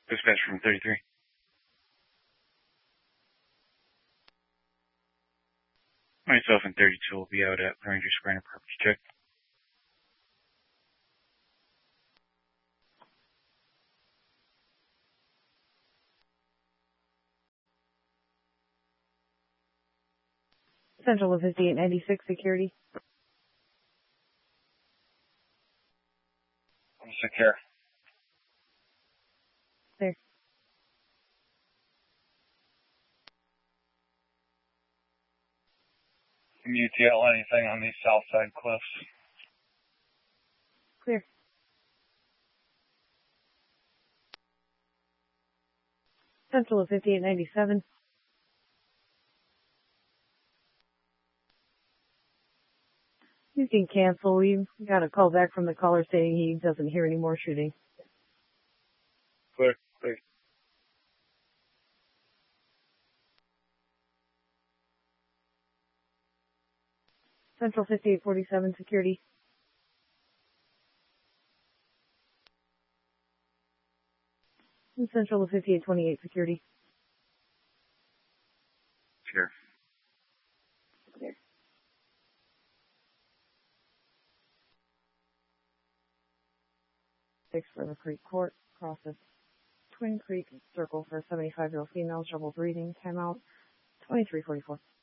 Dispatch from 33. Myself and 32 will be out at Ranger Square property check. Central of 5896 security. I'm secure. There. Can you tell anything on these south side cliffs? Clear. Central of 5897. You can cancel. We got a call back from the caller saying he doesn't hear any more shooting. Clear. Central 5847 security. And Central of 5828 security. Sure. Clear. Six River Creek Court. Crosses Twin Creek Circle for a 75-year-old female. Trouble breathing. Timeout. 2344.